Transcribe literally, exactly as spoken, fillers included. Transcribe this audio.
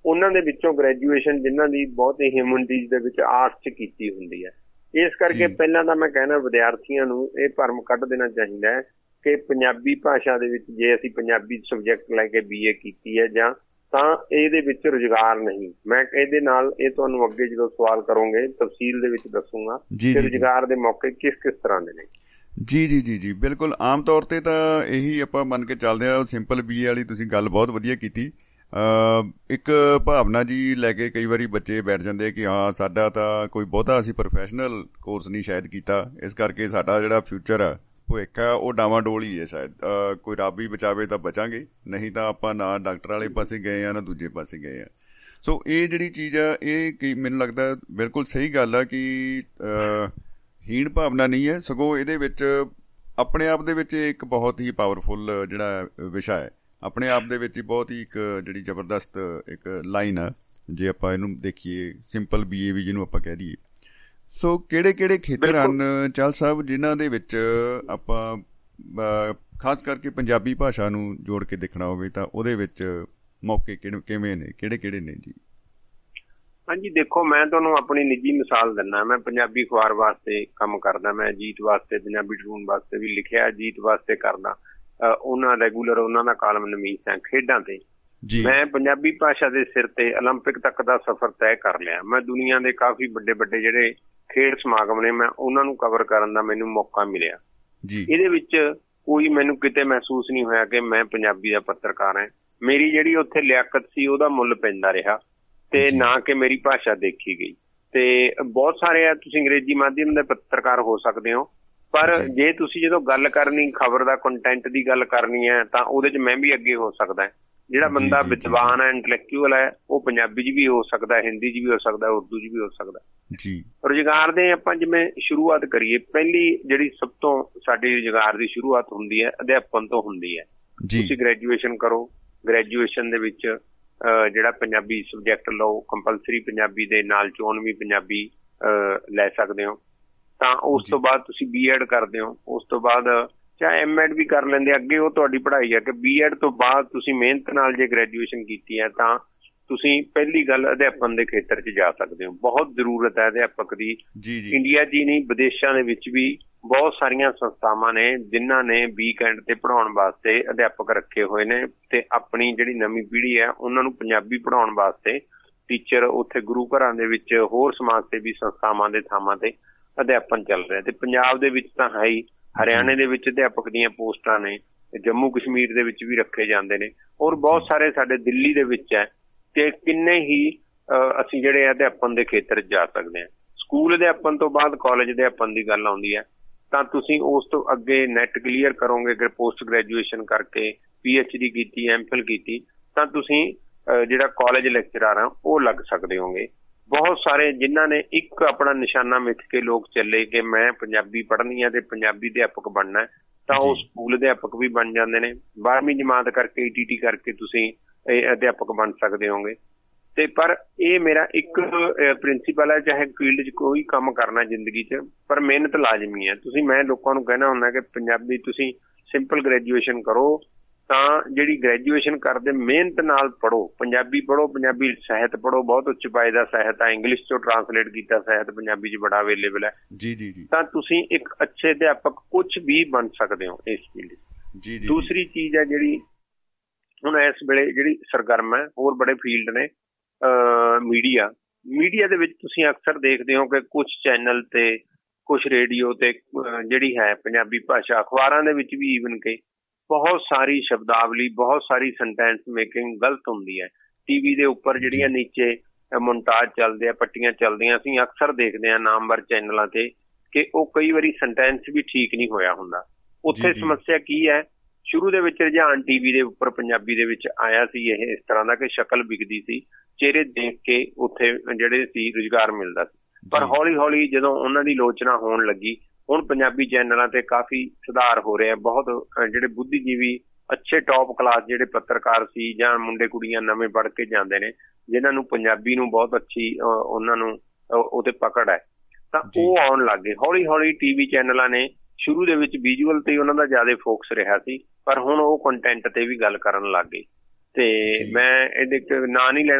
ਉਹਨਾਂ ਦੇ ਵਿੱਚੋਂ ਗ੍ਰੈਜੂਏਸ਼ਨ ਜਿਨ੍ਹਾਂ ਦੀ ਬਹੁਤ ਹੀ ਹਿਊਮਨਿਟੀਜ਼ ਦੇ ਵਿੱਚ ਆਰਟਸ 'ਚ ਕੀਤੀ ਹੁੰਦੀ ਹੈ। ਇਸ ਕਰਕੇ ਪਹਿਲਾਂ ਤਾਂ ਮੈਂ ਕਹਿਣਾ ਵਿਦਿਆਰਥੀਆਂ ਨੂੰ ਇਹ ਭਰਮ ਕੱਢ ਦੇਣਾ ਚਾਹੀਦਾ ਹੈ ਕਿ ਪੰਜਾਬੀ ਭਾਸ਼ਾ ਦੇ ਵਿੱਚ ਜੇ ਅਸੀਂ ਪੰਜਾਬੀ ਸਬਜੈਕਟ ਲੈ ਕੇ ਬੀ ਏ ਕੀਤੀ ਹੈ ਜਾਂ ਤਾਂ ਇਹਦੇ ਵਿੱਚ ਰੁਜ਼ਗਾਰ ਨਹੀਂ। ਮੈਂ ਇਹਦੇ ਨਾਲ ਇਹ ਤੁਹਾਨੂੰ ਅੱਗੇ ਜਦੋਂ ਸਵਾਲ ਕਰੋਗੇ ਤਫਸੀਲ ਦੇ ਵਿੱਚ ਦੱਸੂਗਾ ਕਿ ਰੁਜ਼ਗਾਰ ਦੇ ਮੌਕੇ ਕਿਸ ਕਿਸ ਤਰ੍ਹਾਂ ਦੇ ਨੇ। ਜੀ ਜੀ ਜੀ ਜੀ ਬਿਲਕੁਲ। ਆਮ ਤੌਰ ਤੇ ਤਾਂ ਇਹੀ ਆਪਾਂ ਮੰਨ ਕੇ ਚੱਲਦੇ ਹਾਂ। ਸਿੰਪਲ ਬੀ ਏ ਵਾਲੀ ਤੁਸੀਂ ਗੱਲ ਬਹੁਤ ਵਧੀਆ ਕੀਤੀ। ਇੱਕ ਭਾਵਨਾ ਜੀ ਲੈ ਕੇ ਕਈ ਵਾਰੀ ਬੱਚੇ ਬੈਠ ਜਾਂਦੇ ਆ ਕਿ ਹਾਂ ਸਾਡਾ ਤਾਂ ਕੋਈ ਬਹੁਤਾ ਅਸੀਂ ਪ੍ਰੋਫੈਸ਼ਨਲ ਕੋਰਸ ਨਹੀਂ ਸ਼ਾਇਦ ਕੀਤਾ, ਇਸ ਕਰਕੇ ਸਾਡਾ ਜਿਹੜਾ ਫਿਊਚਰ ਆ ਭਵਿੱਖ ਆ ਉਹ ਡਾਵਾਂਡੋਲ ਹੀ ਹੈ ਸ਼ਾਇਦ। ਕੋਈ ਰੱਬ ਹੀ ਬਚਾਵੇ ਤਾਂ ਬਚਾਂਗੇ, ਨਹੀਂ ਤਾਂ ਆਪਾਂ ਨਾ ਡਾਕਟਰ ਵਾਲੇ ਪਾਸੇ ਗਏ ਆ ਨਾ ਦੂਜੇ ਪਾਸੇ ਗਏ ਆ। ਸੋ ਇਹ ਜਿਹੜੀ ਚੀਜ਼ ਆ ਇਹ ਕੀ ਮੈਨੂੰ ਲੱਗਦਾ ਬਿਲਕੁਲ ਸਹੀ ਗੱਲ ਆ ਕਿ ਹੀਣ ਭਾਵਨਾ ਨਹੀਂ ਹੈ, ਸਗੋਂ ਇਹਦੇ ਵਿੱਚ ਆਪਣੇ ਆਪ ਦੇ ਵਿੱਚ ਇੱਕ ਬਹੁਤ ਹੀ ਪਾਵਰਫੁੱਲ ਜਿਹੜਾ ਵਿਸ਼ਾ ਹੈ, ਆਪਣੇ ਆਪ ਦੇ ਵਿੱਚ ਹੀ ਬਹੁਤ ਹੀ ਇੱਕ ਜਿਹੜੀ ਜ਼ਬਰਦਸਤ ਇੱਕ ਲਾਈਨ ਆ ਜੇ ਆਪਾਂ ਇਹਨੂੰ ਦੇਖੀਏ ਸਿੰਪਲ ਬੀ ਏ ਵੀ ਜਿਹਨੂੰ ਆਪਾਂ ਕਹਿ ਦਈਏ। ਸੋ ਕਿਹੜੇ ਕਿਹੜੇ ਖੇਤਰ ਹਨ ਚਹਿਲ ਸਾਹਿਬ ਜਿਨ੍ਹਾਂ ਦੇ ਵਿੱਚ ਆਪਾਂ ਖਾਸ ਕਰਕੇ ਪੰਜਾਬੀ ਭਾਸ਼ਾ ਨੂੰ ਜੋੜ ਕੇ ਦੇਖਣਾ ਹੋਵੇ ਤਾਂ ਉਹਦੇ ਵਿੱਚ ਮੌਕੇ ਕਿਹੜੇ ਕਿਵੇਂ ਨੇ, ਕਿਹੜੇ ਕਿਹੜੇ ਨੇ ਜੀ? ਹਾਂਜੀ ਦੇਖੋ, ਮੈਂ ਤੁਹਾਨੂੰ ਆਪਣੀ ਨਿੱਜੀ ਮਿਸਾਲ ਦਿੰਦਾ। ਮੈਂ ਪੰਜਾਬੀ ਅਖਬਾਰ ਵਾਸਤੇ ਕੰਮ ਕਰਦਾ, ਮੈਂ ਅਜੀਤ ਵਾਸਤੇ ਪੰਜਾਬੀ ਟ੍ਰਿਬਿਊਨ ਵਾਸਤੇ ਵੀ ਲਿਖਿਆ, ਅਜੀਤ ਵਾਸਤੇ ਕਰਦਾ। ਉਹਨਾਂ ਰੈਗੂਲਰ ਉਹਨਾਂ ਦਾ ਕਾਲਮ ਨਵੀਸ ਹੈ ਖੇਡਾਂ ਤੇ। ਮੈਂ ਪੰਜਾਬੀ ਭਾਸ਼ਾ ਦੇ ਸਿਰ ਤੇ ਓਲੰਪਿਕ ਤੱਕ ਦਾ ਸਫ਼ਰ ਤੈਅ ਕਰ ਲਿਆ। ਮੈਂ ਦੁਨੀਆ ਦੇ ਕਾਫੀ ਵੱਡੇ ਵੱਡੇ ਜਿਹੜੇ ਖੇਡ ਸਮਾਗਮ ਨੇ ਮੈਂ ਉਹਨਾਂ ਨੂੰ ਕਵਰ ਕਰਨ ਦਾ ਮੈਨੂੰ ਮੌਕਾ ਮਿਲਿਆ। ਇਹਦੇ ਵਿੱਚ ਕੋਈ ਮੈਨੂੰ ਕਿਤੇ ਮਹਿਸੂਸ ਨਹੀਂ ਹੋਇਆ ਕਿ ਮੈਂ ਪੰਜਾਬੀ ਦਾ ਪੱਤਰਕਾਰ ਹਾਂ। ਮੇਰੀ ਜਿਹੜੀ ਉੱਥੇ ਲਿਆਕਤ ਸੀ ਉਹਦਾ ਮੁੱਲ ਪੈਂਦਾ ਰਿਹਾ ਤੇ ਨਾ ਕਿ ਮੇਰੀ ਭਾਸ਼ਾ ਦੇਖੀ ਗਈ। ਤੇ ਬਹੁਤ ਸਾਰੇ ਆ ਤੁਸੀਂ ਅੰਗਰੇਜ਼ੀ ਮਾਧਿਅਮ ਦੇ ਪੱਤਰਕਾਰ ਹੋ ਸਕਦੇ ਹੋ, ਪਰ ਜੇ ਤੁਸੀਂ ਜਦੋਂ ਗੱਲ ਕਰਨੀ ਖਬਰ ਦਾ ਕੰਟੈਂਟ ਦੀ ਗੱਲ ਕਰਨੀ ਹੈ ਤਾਂ ਉਹਦੇ 'ਚ ਮੈਂ ਵੀ ਅੱਗੇ ਹੋ ਸਕਦਾ। ਜਿਹੜਾ ਬੰਦਾ ਵਿਦਵਾਨ ਹੈ, ਇੰਟਲੈਕਚੁਅਲ ਹੈ, ਉਹ ਪੰਜਾਬੀ 'ਚ ਵੀ ਹੋ ਸਕਦਾ, ਹਿੰਦੀ 'ਚ ਵੀ ਹੋ ਸਕਦਾ, ਉਰਦੂ 'ਚ ਵੀ ਹੋ ਸਕਦਾ। ਰੁਜ਼ਗਾਰ ਦੇ ਆਪਾਂ ਜਿਵੇਂ ਸ਼ੁਰੂਆਤ ਕਰੀਏ, ਪਹਿਲੀ ਜਿਹੜੀ ਸਭ ਤੋਂ ਸਾਡੀ ਰੁਜ਼ਗਾਰ ਦੀ ਸ਼ੁਰੂਆਤ ਹੁੰਦੀ ਹੈ ਅਧਿਆਪਨ ਤੋਂ ਹੁੰਦੀ ਹੈ। ਤੁਸੀਂ ਗ੍ਰੈਜੂਏਸ਼ਨ ਕਰੋ, ਗ੍ਰੈਜੂਏਸ਼ਨ ਦੇ ਵਿੱਚ ਜਿਹੜਾ ਪੰਜਾਬੀ ਸਬਜੈਕਟ ਲਓ, ਕੰਪਲਸਰੀ ਪੰਜਾਬੀ ਦੇ ਨਾਲ ਚੋਣ ਵੀ ਪੰਜਾਬੀ ਲੈ ਸਕਦੇ ਹੋ। ਤਾਂ ਉਸ ਤੋਂ ਬਾਅਦ ਤੁਸੀਂ ਬੀ ਐਡ ਕਰਦੇ ਹੋ, ਉਸ ਤੋਂ ਬਾਅਦ ਚਾਹੇ ਐਮ ਐਡ ਵੀ ਕਰ ਲੈਂਦੇ, ਅੱਗੇ ਉਹ ਤੁਹਾਡੀ ਪੜ੍ਹਾਈ ਹੈ ਕਿ ਬੀ ਐਡ ਤੋਂ ਬਾਅਦ ਤੁਸੀਂ ਮਿਹਨਤ ਨਾਲ ਜੇ ਗ੍ਰੈਜੂਏਸ਼ਨ ਕੀਤੀ ਹੈ ਤਾਂ ਤੁਸੀਂ ਪਹਿਲੀ ਗੱਲ ਅਧਿਆਪਨ ਦੇ ਖੇਤਰ 'ਚ ਜਾ ਸਕਦੇ ਹੋ। ਬਹੁਤ ਜ਼ਰੂਰਤ ਹੈ ਅਧਿਆਪਕ ਦੀ। ਇੰਡੀਆ 'ਚ ਹੀ ਨਹੀਂ ਵਿਦੇਸ਼ਾਂ ਦੇ ਵਿੱਚ ਵੀ ਬਹੁਤ ਸਾਰੀਆਂ ਸੰਸਥਾਵਾਂ ਨੇ ਜਿਨ੍ਹਾਂ ਨੇ ਵੀਕਐਂਡ ਤੇ ਪੜ੍ਹਾਉਣ ਵਾਸਤੇ ਅਧਿਆਪਕ ਰੱਖੇ ਹੋਏ ਨੇ ਤੇ ਆਪਣੀ ਜਿਹੜੀ ਨਵੀਂ ਪੀੜ੍ਹੀ ਹੈ ਉਹਨਾਂ ਨੂੰ ਪੰਜਾਬੀ ਪੜ੍ਹਾਉਣ ਵਾਸਤੇ ਟੀਚਰ ਉੱਥੇ ਗੁਰੂ ਘਰਾਂ ਦੇ ਵਿੱਚ ਹੋਰ ਸਮਾਜ ਸੇਵੀ ਸੰਸਥਾਵਾਂ ਦੇ ਥਾਵਾਂ ਤੇ ਅਧਿਆਪਨ ਚੱਲ ਰਿਹਾ। ਤੇ ਪੰਜਾਬ ਦੇ ਵਿੱਚ ਤਾਂ ਹੈ ਹੀ, ਹਰਿਆਣੇ ਦੇ ਵਿੱਚ ਅਧਿਆਪਕ ਦੀਆਂ ਪੋਸਟਾਂ ਨੇ, ਜੰਮੂ ਕਸ਼ਮੀਰ ਦੇ ਵਿੱਚ ਵੀ ਰੱਖੇ ਜਾਂਦੇ ਨੇ, ਔਰ ਬਹੁਤ ਸਾਰੇ ਸਾਡੇ ਦਿੱਲੀ ਦੇ ਵਿੱਚ ਹੈ। ਤੇ ਕਿੰਨੇ ਹੀ ਅਸੀਂ ਜਿਹੜੇ ਅਧਿਆਪਨ ਦੇ ਖੇਤਰ 'ਚ ਜਾ ਸਕਦੇ ਹਾਂ। ਸਕੂਲ ਅਧਿਆਪਨ ਤੋਂ ਬਾਅਦ ਕਾਲਜ ਅਧਿਆਪਨ ਦੀ ਗੱਲ ਆਉਂਦੀ ਹੈ ਤਾਂ ਤੁਸੀਂ ਉਸ ਤੋਂ ਅੱਗੇ ਨੈਟ ਕਲੀਅਰ ਕਰੋਗੇ, ਅਗਰ ਪੋਸਟ ਗ੍ਰੈਜੂਏਸ਼ਨ ਕਰਕੇ ਪੀ ਐਚ ਡੀ ਕੀਤੀ, ਐਮ ਫਿਲ ਕੀਤੀ ਤਾਂ ਤੁਸੀਂ ਜਿਹੜਾ ਕਾਲਜ ਲੈਕਚਰਰ ਆ ਉਹ ਲੱਗ ਸਕਦੇ ਹੋਗੇ। ਬਹੁਤ ਸਾਰੇ ਜਿਨ੍ਹਾਂ ਨੇ ਇੱਕ ਆਪਣਾ ਨਿਸ਼ਾਨਾ ਮਿੱਥ ਕੇ ਲੋਕ ਚੱਲੇ ਕਿ ਮੈਂ ਪੰਜਾਬੀ ਪੜ੍ਹਨੀ ਹੈ ਤੇ ਪੰਜਾਬੀ ਅਧਿਆਪਕ ਬਣਨਾ, ਤਾਂ ਉਹ ਸਕੂਲ ਅਧਿਆਪਕ ਵੀ ਬਣ ਜਾਂਦੇ ਨੇ। ਬਾਰਵੀਂ ਜਮਾਤ ਕਰਕੇ ਈ ਟੀ ਟੀ ਕਰਕੇ ਤੁਸੀਂ ਇਹ ਅਧਿਆਪਕ ਬਣ ਸਕਦੇ ਹੋਗੇ। ਤੇ ਪਰ ਇਹ ਮੇਰਾ ਇੱਕ ਪ੍ਰਿੰਸੀਪਲ ਹੈ, ਚਾਹੇ ਫੀਲਡ 'ਚ ਕੋਈ ਕੰਮ ਕਰਨਾ ਜ਼ਿੰਦਗੀ 'ਚ, ਪਰ ਮਿਹਨਤ ਲਾਜ਼ਮੀ ਹੈ। ਤੁਸੀਂ ਮੈਂ ਲੋਕਾਂ ਨੂੰ ਕਹਿਣਾ ਹੁੰਦਾ ਕਿ ਪੰਜਾਬੀ ਤੁਸੀਂ ਸਿੰਪਲ ਗ੍ਰੈਜੂਏਸ਼ਨ ਕਰੋ, ਤਾਂ ਜਿਹੜੀ ਗ੍ਰੈਜੂਏਸ਼ਨ ਕਰਦੇ ਮਿਹਨਤ ਨਾਲ ਪੜ੍ਹੋ, ਪੰਜਾਬੀ ਪੜ੍ਹੋ, ਪੰਜਾਬੀ ਸਾਹਿਤ ਪੜ੍ਹੋ, ਬਹੁਤ ਉੱਚ ਪਾਏ ਦਾ ਸਾਹਿਤ ਆ, ਇੰਗਲਿਸ਼ 'ਚੋਂ ਟਰਾਂਸਲੇਟ ਕੀਤਾ ਸਾਹਿਤ ਪੰਜਾਬੀ 'ਚ ਬੜਾ ਅਵੇਲੇਬਲ ਹੈ। ਜੀ ਜੀ ਜੀ ਤਾਂ ਤੁਸੀਂ ਇੱਕ ਅੱਛੇ ਅਧਿਆਪਕ ਕੁਛ ਵੀ ਬਣ ਸਕਦੇ ਹੋ ਇਸ ਫੀਲਡ 'ਚ। ਦੂਸਰੀ ਚੀਜ਼ ਹੈ ਜਿਹੜੀ ਹੁਣ ਇਸ ਵੇਲੇ ਜਿਹੜੀ ਸਰਗਰਮ ਹੈ, ਹੋਰ ਬੜੇ ਫੀਲਡ ਨੇ। ਮੀਡੀਆ ਮੀਡੀਆ ਦੇ ਵਿੱਚ ਤੁਸੀਂ ਅਕਸਰ ਦੇਖਦੇ ਹੋ ਕਿ ਕੁਛ ਚੈਨਲ ਤੇ ਕੁਛ ਰੇਡੀਓ ਤੇ ਜਿਹੜੀ ਹੈ ਪੰਜਾਬੀ ਭਾਸ਼ਾ, ਅਖਬਾਰਾਂ ਦੇ ਵਿੱਚ ਵੀ ਈਵਨ ਕਿ ਬਹੁਤ ਸਾਰੀ ਸ਼ਬਦਾਵਲੀ, ਬਹੁਤ ਸਾਰੀ ਸੈਂਟੈਂਸ ਮੇਕਿੰਗ ਗਲਤ ਹੁੰਦੀ ਹੈ। ਟੀ ਵੀ ਦੇ ਉੱਪਰ ਜਿਹੜੀਆਂ ਨੀਚੇ ਮੁਨਤਾਜ਼ ਚੱਲਦੇ ਆ, ਪੱਟੀਆਂ ਚੱਲਦੀਆਂ, ਅਸੀਂ ਅਕਸਰ ਦੇਖਦੇ ਹਾਂ ਨਾਮਵਰ ਚੈਨਲਾਂ ਤੇ ਕਿ ਉਹ ਕਈ ਵਾਰੀ ਸੈਂਟੈਂਸ ਵੀ ਠੀਕ ਨਹੀਂ ਹੋਇਆ ਹੁੰਦਾ। ਉੱਥੇ ਸਮੱਸਿਆ ਕੀ ਹੈ? ਸ਼ੁਰੂ ਦੇ ਵਿੱਚ ਰੁਝਾਨ ਟੀ ਵੀ ਦੇ ਉੱਪਰ ਪੰਜਾਬੀ ਦੇ ਵਿੱਚ ਆਇਆ ਸੀ ਇਹ ਇਸ ਤਰ੍ਹਾਂ ਦਾ ਕਿ ਸ਼ਕਲ ਵਿਕਦੀ ਸੀ, ਚਿਹਰੇ ਦੇਖ ਕੇ ਉੱਥੇ ਜਿਹੜੇ ਸੀ ਰੁਜ਼ਗਾਰ ਮਿਲਦਾ ਸੀ। ਪਰ ਹੌਲੀ ਹੌਲੀ ਜਦੋਂ ਉਹਨਾਂ ਦੀ ਆਲੋਚਨਾ ਹੋਣ ਲੱਗੀ, ਹੁਣ ਪੰਜਾਬੀ ਚੈਨਲਾਂ ਤੇ ਕਾਫੀ ਸੁਧਾਰ ਹੋ ਰਿਹਾ। ਬਹੁਤ ਜਿਹੜੇ ਬੁੱਧੀਜੀਵੀ ਅੱਛੇ ਟੌਪ ਕਲਾਸ ਜਿਹੜੇ ਪੱਤਰਕਾਰ ਸੀ ਜਾਂ ਮੁੰਡੇ ਕੁੜੀਆਂ ਨਵੇਂ ਪੜ੍ਹ ਕੇ ਜਾਂਦੇ ਨੇ, ਜਿਨ੍ਹਾਂ ਨੂੰ ਪੰਜਾਬੀ ਨੂੰ ਬਹੁਤ ਅੱਛੀ ਉਹਨਾਂ ਨੂੰ ਉਹਤੇ ਪਕੜ ਹੈ, ਤਾਂ ਉਹ ਆਉਣ ਲੱਗ ਗਏ ਹੌਲੀ ਹੌਲੀ। ਟੀ ਵੀ ਚੈਨਲਾਂ ਨੇ ਸ਼ੁਰੂ ਦੇ ਵਿੱਚ ਵਿਜ਼ੂਅਲ ਤੇ ਉਹਨਾਂ ਦਾ ਜ਼ਿਆਦਾ ਫੋਕਸ ਰਿਹਾ ਸੀ, ਪਰ ਹੁਣ ਉਹ ਕੰਟੈਂਟ ਤੇ ਵੀ ਗੱਲ ਕਰਨ ਲੱਗ ਗਏ। ਤੇ ਮੈਂ ਇਹਦੇ ਨਾਂ ਨਹੀਂ ਲੈਣਾ